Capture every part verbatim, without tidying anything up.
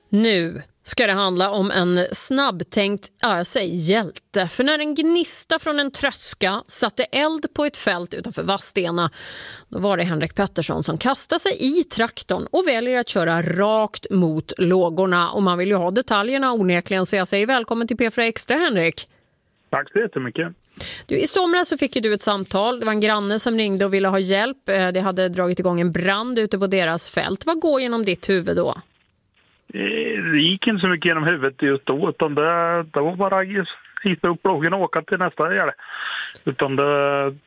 Nu ska det handla om en snabbtänkt, ja, jag säger hjälte. För när en gnista från en tröska satte eld på ett fält utanför Vadstena, då var det Henrik Pettersson som kastade sig i traktorn och väljer att köra rakt mot lågorna. Och man vill ju ha detaljerna onekligen, så jag säger välkommen till P fyra Extra, Henrik. Tack så jättemycket. Du, i somras så fick ju du ett samtal. Det var en granne som ringde och ville ha hjälp. Det hade dragit igång en brand ute på deras fält. Vad går genom ditt huvud då? Det gick inte så mycket genom huvudet just då, utan det, det var bara att hissa upp plågen och åka till nästa gärde. Utan det,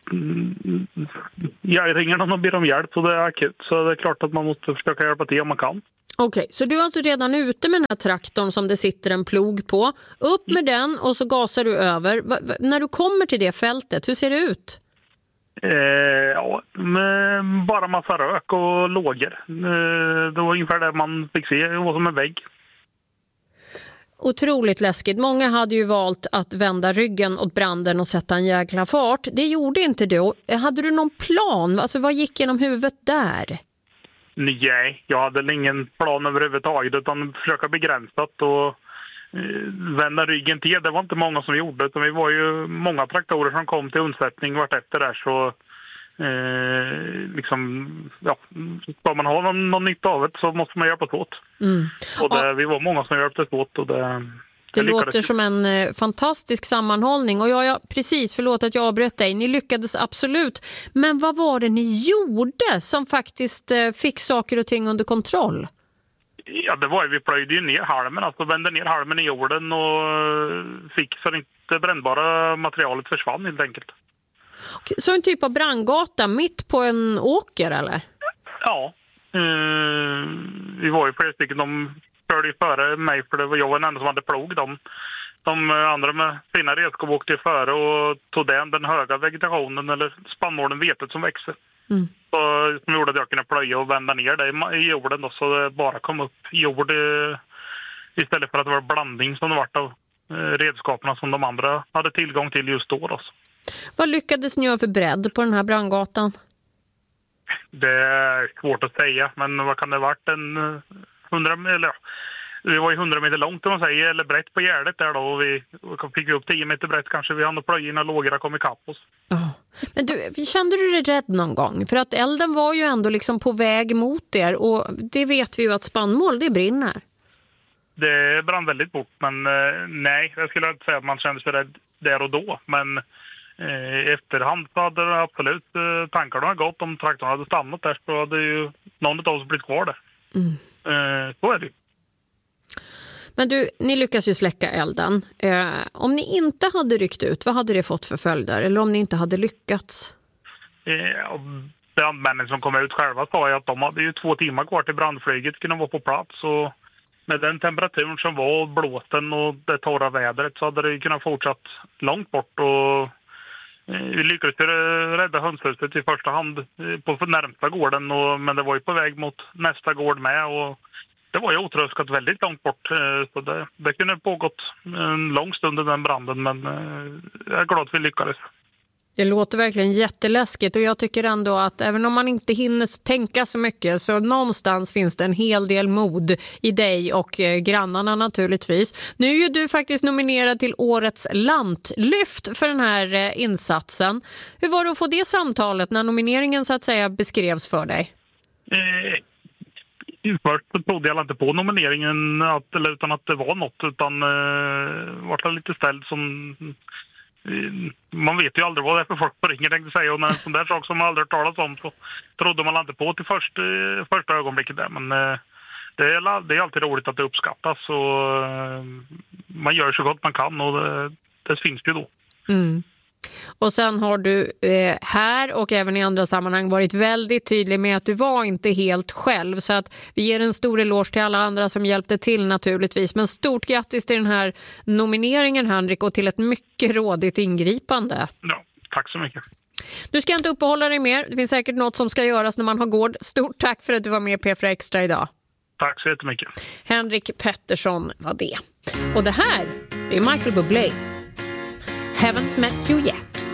jag ringer någon och ber om hjälp, så det är akut. Så det är klart att man måste försöka hjälpa till om man kan. Okej, så du är alltså redan ute med den här traktorn som det sitter en plog på. Upp med den och så gasar du över. Va, va, när du kommer till det fältet, hur ser det ut? Eh, ja, med bara massa rök och lågor. Eh, det var ungefär det man fick se. Det var som en vägg. Otroligt läskigt. Många hade ju valt att vända ryggen åt branden och sätta en jäkla fart. Det gjorde inte du. Hade du någon plan? Alltså, vad gick genom huvudet där? Nej, jag hade ingen plan överhuvudtaget, utan försöka begränsat och vända ryggen till. Det var inte många som gjorde, utan vi var ju många traktorer som kom till undsättning vart efter där, så eh, liksom, ja, ska man ha någon, någon nytta av det så måste man hjälpas åt. Mm. Och det, ja. Vi var många som hjälptes åt och det... Det låter som en eh, fantastisk sammanhållning. Och jag, jag, precis, förlåt att jag avbröt dig. Ni lyckades absolut. Men vad var det ni gjorde som faktiskt eh, fick saker och ting under kontroll? Ja, det var ju, vi plöjde ju ner halmen, alltså vände ner halmen i jorden och fick så inte brännbara materialet försvann helt enkelt. Så en typ av brandgata mitt på en åker, eller? Ja, eh, vi var ju flera stycken, de körde före mig, för det var jag den enda som hade plog. De, de andra med sina redskap åkte före och tog den, den höga vegetationen eller spannmålen, vetet som växer. Mm. Så, som gjorde att jag kunde plöja och vända ner det i jorden då, så det bara kom upp jord i, istället för att det var blandning som det var av eh, redskaperna som de andra hade tillgång till just då. då. Vad lyckades ni göra för bredd på den här brandgatan? Det är svårt att säga, men vad kan det ha varit? En hundra, eller ja, det var ju hundra meter långt om man säger, eller brett på gärdet där då, och vi fick upp tio meter brett kanske. Vi hann och plöja när lågorna kom i kapp oss. Oh. Men du, kände du dig rädd någon gång? För att elden var ju ändå liksom på väg mot er, och det vet vi ju att spannmål, det brinner. Det brann väldigt bort, men eh, nej, jag skulle inte säga att man kände sig rädd där och då, men eh, i efterhand så hade det absolut eh, tankarna gått. Om traktorn hade stannat där så hade ju någon av oss blivit kvar där. Mm. Eh, så är det. Men du, ni lyckas ju släcka elden. Eh, om ni inte hade ryckt ut, vad hade det fått för följder? Eller om ni inte hade lyckats? Eh, brandmännen som kom ut själva sa att de hade ju två timmar kvar till brandflyget kunde vara på plats. Och med den temperaturen som var, blåsten och det torra vädret, så hade det kunnat fortsatt långt bort. Och eh, vi lyckades rädda hönshuset i första hand eh, på närmsta gården. Och, men det var ju på väg mot nästa gård med, och det var ju otröskat väldigt långt bort, så det, det kunde pågått en lång stund i den branden, men jag är glad att vi lyckades. Det låter verkligen jätteläskigt, och jag tycker ändå att även om man inte hinner tänka så mycket, så någonstans finns det en hel del mod i dig och grannarna naturligtvis. Nu är ju du faktiskt nominerad till Årets Lantlyft för den här insatsen. Hur var det att få det samtalet när nomineringen så att säga beskrevs för dig? Eh. Först så trodde jag inte på nomineringen, att, eller, utan att det var något, utan eh, var det lite ställd som eh, man vet ju aldrig vad det är för folk på ringen, tänkte säga, och när en sån där sak som man aldrig hört talas om, så trodde man inte på till först, eh, första ögonblicket där, men eh, det, är, det är alltid roligt att det uppskattas, och eh, man gör så gott man kan, och det, det finns ju då. Mm. Och sen har du eh, här och även i andra sammanhang varit väldigt tydlig med att du var inte helt själv. Så att vi ger en stor eloge till alla andra som hjälpte till naturligtvis. Men stort grattis till den här nomineringen, Henrik, och till ett mycket rådigt ingripande. Ja, tack så mycket. Du ska inte uppehålla dig mer. Det finns säkert något som ska göras när man har gård. Stort tack för att du var med i P fyra Extra idag. Tack så jättemycket. Henrik Pettersson var det. Och det här är Michael Bublé. Haven't met you yet.